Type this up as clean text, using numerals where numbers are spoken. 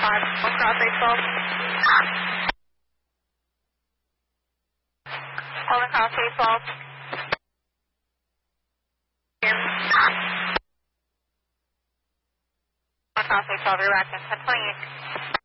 1 cross 812. Holding cross 812. 1 cross 812, you're back in 1028.